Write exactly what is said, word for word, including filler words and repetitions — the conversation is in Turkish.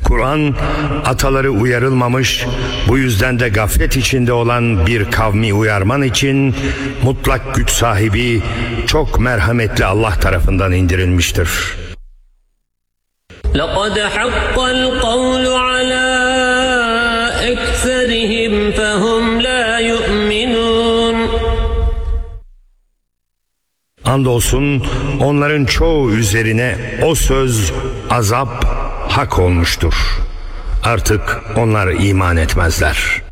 Kur'an, ataları uyarılmamış, bu yüzden de gaflet içinde olan bir kavmi uyarman için mutlak güç sahibi, çok merhametli Allah tarafından indirilmiştir. لَقَدْ حَقَّ الْقَوْلُ عَلَى أَكْثَرِهِمْ فَهُمْ لَا يُؤْمِنُونَ Andolsun onların çoğu üzerine o söz, azap hak olmuştur. Artık onlar iman etmezler.